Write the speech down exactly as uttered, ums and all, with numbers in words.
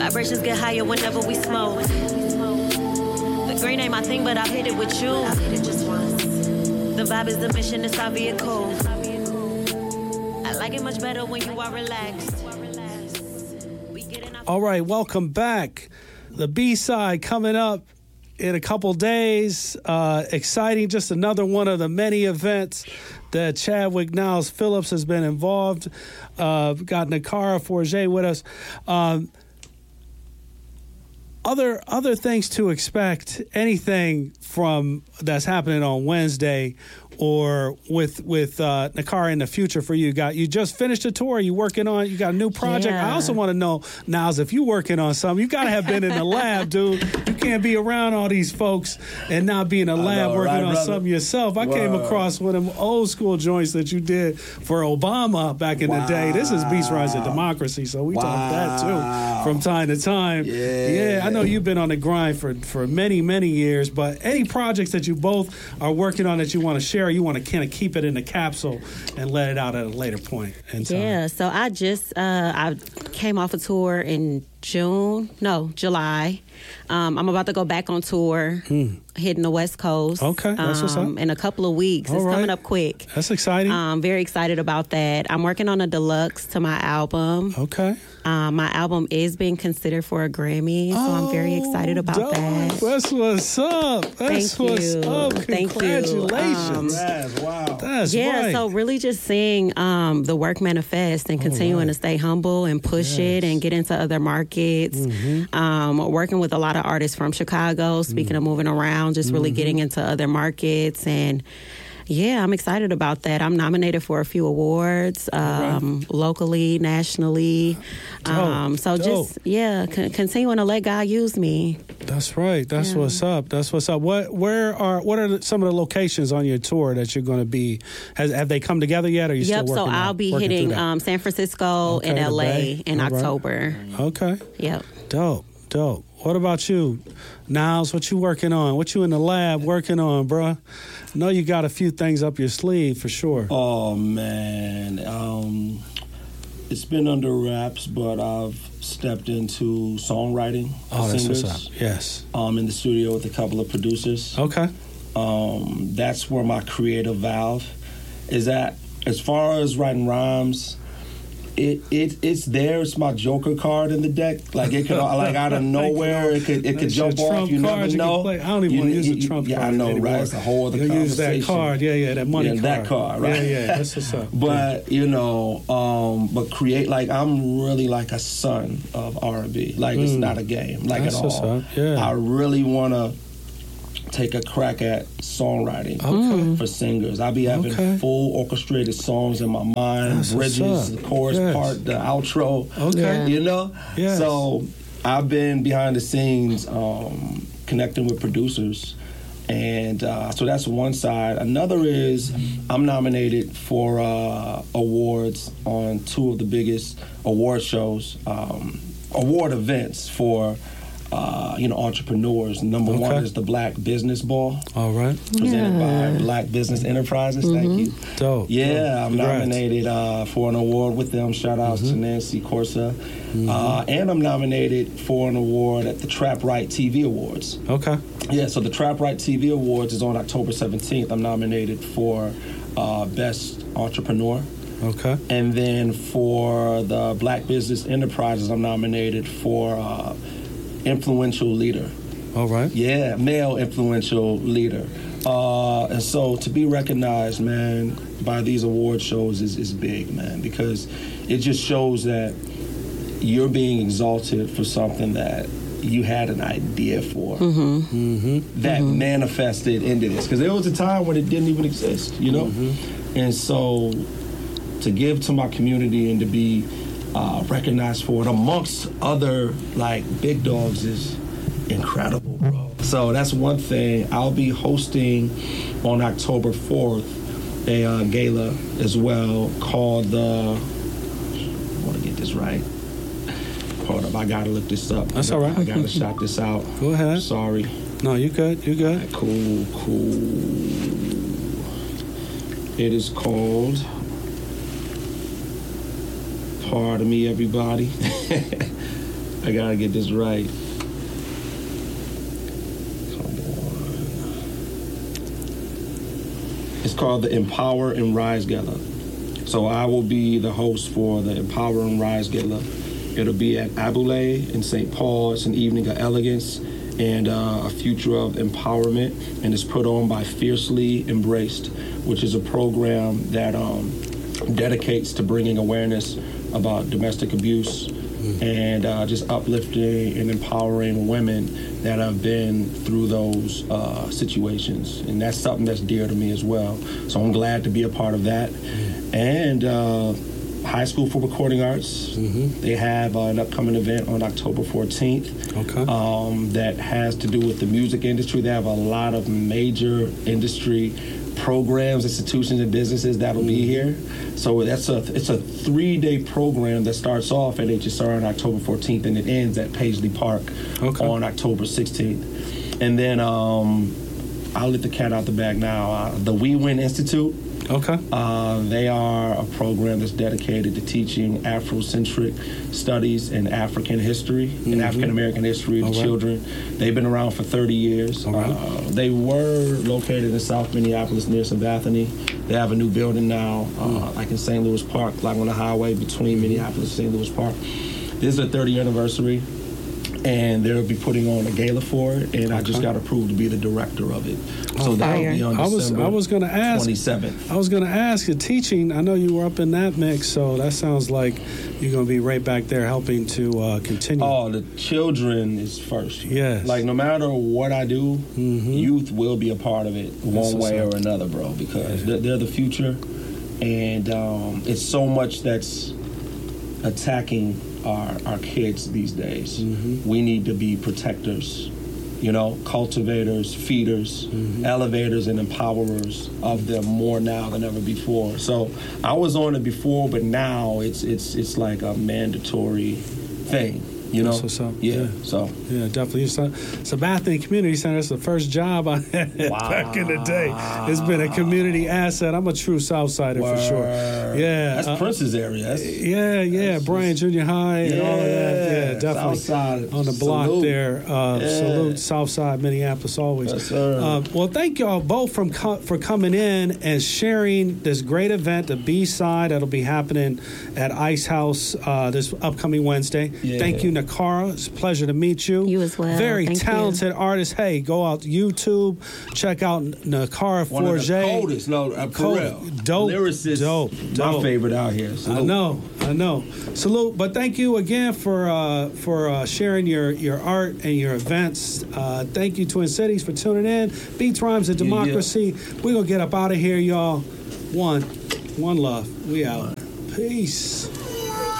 Vibrations get higher whenever we smoke. The green ain't my thing, but I've hit it with you. I've hit it just once. The vibe is the mission, it's our vehicle. I like it much better when you are relaxed. All right, welcome back. The B-side coming up in a couple days. Uh, exciting, just another one of the many events that Chadwick Niles Phillips has been involved. Uh, got Nakara Forget with us. Um, other other things to expect, anything from that's happening on Wednesday or with with uh, Nakara in the future for you? Got you just finished a tour? You working on? You got a new project? Yeah. I also want to know, Niles, if you working on something, you got to have been in the lab, dude. You can't be around all these folks and not be in the lab know, working right, on brother? something yourself. I Wow. came across one of them old school joints that you did for Obama back in Wow. the day. This is Beast Rise of Democracy, so we Wow. talk that too from time to time. Yeah. yeah, I know you've been on the grind for for many many years, but any projects that you both are working on that you want to share, you want to kind of keep it in the capsule and let it out at a later point in time. Yeah, so I just uh, I came off a tour in June, no, July. Um, I'm about to go back on tour, Hmm. hitting the West Coast. Okay, that's what's um, up. in a couple of weeks. All it's right. coming up quick. That's exciting. I'm very excited about that. I'm working on a deluxe to my album. okay. Um, my album is being considered for a Grammy, so I'm very excited about dope. that. That's what's up. That's Thank what's you. up. Thank you. Congratulations. Um, Yes, wow. That's Yeah, right. so really just seeing um, the work manifest and continuing right. to stay humble and push it and get into other markets. Mm-hmm. Um, working with a lot of artists from Chicago, speaking of moving around, just really getting Mm-hmm. into other markets. And yeah, I'm excited about that. I'm nominated for a few awards, um, locally, nationally. Um, so dope. just, yeah, con- continuing to let God use me. That's right. That's Yeah. what's up. That's what's up. What? Where are? What are the, some of the locations on your tour that you're going to be? Has, have they come together yet? Or are you Yep, still so working? I'll on- be working hitting through that? um, San Francisco Okay, and the L A Bay. in All right. October. Okay. Yep. Dope. Dope. What about you, Niles? What you working on? What you in the lab working on, bruh? I know you got a few things up your sleeve for sure. Oh man, um, it's been under wraps, but I've stepped into songwriting for Oh, that's singers. what's up. Yes. Um, in the studio with a couple of producers. Okay. Um, that's where my creative valve is at. As far as writing rhymes, it, it it's there. It's my joker card in the deck. Like it could like out of nowhere, it could it could That's your jump off. trump You card never you can know. play. I don't even You- want to use you- the trump yeah, card I know, anymore. right? It's a whole other You use that conversation. card. Yeah, yeah, that money Yeah, card. that card, right? Yeah, yeah, that's what's up. But you know, um, but create like I'm really like a son of R and B. Like it's not a game, like That's at what's all. up, yeah. I really want to take a crack at songwriting Okay. for singers. I'll be having Okay. full orchestrated songs in my mind, That's what's bridges, up. the chorus Yes. part, the outro. Okay. Yeah. You know, Yes. so I've been behind the scenes, um, connecting with producers. And uh, so that's one side. Another is I'm nominated for uh, awards on two of the biggest award shows, um, award events for uh, you know entrepreneurs. Number one Okay. is the Black Business Ball, All right. presented Yeah. by Black Business Enterprises. Thank you. Dope. Yeah, Dope. I'm Congrats. nominated uh, for an award with them. Shout outs to Nancy Corsa. Uh, and I'm nominated for an award at the Trap Right T V Awards. Okay. Yeah, so the Trap Right T V Awards is on October seventeenth. I'm nominated for uh, Best Entrepreneur. Okay. And then for the Black Business Enterprises, I'm nominated for uh, Influential Leader. All right. Yeah, male influential leader. Uh, and so to be recognized, man, by these award shows is, is big, man, because it just shows that you're being exalted for something that you had an idea for Mm-hmm. that manifested into this. Because there was a time when it didn't even exist, you know? And so to give to my community and to be uh, recognized for it amongst other like big dogs is incredible, bro. So that's one thing. I'll be hosting on October fourth a uh, gala as well called the, I want to get this right. Hold up, I gotta look this up. That's all right. I gotta shout this out. Go ahead. Sorry. No, you good. You good. Cool, cool. It is called, pardon me, everybody. I gotta get this right. Come on. It's called the Empower and Rise Gala. So I will be the host for the Empower and Rise Gala. It'll be at Aboulay in Saint Paul. It's an evening of elegance and uh, a future of empowerment, and it's put on by Fiercely Embraced, which is a program that um, dedicates to bringing awareness about domestic abuse mm-hmm. and uh, just uplifting and empowering women that have been through those uh, situations. And that's something that's dear to me as well. So I'm glad to be a part of that. Mm-hmm. And uh, High School for Recording Arts, mm-hmm. they have uh, an upcoming event on October fourteenth okay. um, that has to do with the music industry. They have a lot of major industry programs, institutions, and businesses that'll mm-hmm. be here. So that's a it's a three-day program that starts off at H S R on October fourteenth and it ends at Paisley Park okay. on October sixteenth. And then um, I'll let the cat out the bag now. Uh, the We Win Institute. Okay. Uh, they are a program that's dedicated to teaching Afrocentric studies in African history, mm-hmm. in African American history to right. children. They've been around for thirty years. Right. Uh, they were located in South Minneapolis near Saint Bethany. They have a new building now, uh, mm. like in Saint Louis Park, like on the highway between Minneapolis and Saint Louis Park. This is their thirtieth anniversary, and they'll be putting on a gala for it, and okay. I just got approved to be the director of it. So oh, that'll be on I was, December I was going to ask, twenty-seventh. I was going to ask, the teaching, I know you were up in that mix, so that sounds like you're going to be right back there helping to uh, continue. Oh, the children is first. Yes. Like, no matter what I do, mm-hmm. youth will be a part of it one way or another, bro, because yeah. they're, they're the future, and um, it's so much that's attacking our, our kids these days. Mm-hmm. We need to be protectors, you know, cultivators, feeders, mm-hmm. elevators, and empowerers of them more now than ever before. So I was on it before, but now it's it's it's like a mandatory thing. You know, what's up. Yeah, yeah, so yeah, definitely. Sabathani Community Center. That's the first job I had wow. back in the day. It's been a community asset. I'm a true Southsider Word. for sure. Yeah, that's uh, Prince's area. That's, yeah, yeah, that's, Bryan Junior High yeah, and all of that. Yeah, definitely Southside, on the block salute. there. Uh, yeah. Salute, Southside, Minneapolis, always. Yes, sir. Uh, well, thank y'all both from co- for coming in and sharing this great event, the B-Side, that'll be happening at Ice House uh, this upcoming Wednesday. Yeah. Thank you, Nakara. It's a pleasure to meet you. You as well. Very Thank talented you. artist. Hey, go out to YouTube, check out Nakara Forget. One of the coldest, no, uh, for real. Dope, lyricist, dope, dope. My favorite out here. Salute. I know, I know. Salute, but thank you again for uh, for uh, sharing your, your art and your events. Uh, thank you, Twin Cities, for tuning in. Beats, Rhymes, and Democracy. Yeah, yeah. We're going to get up out of here, y'all. One, one love. We out. Peace.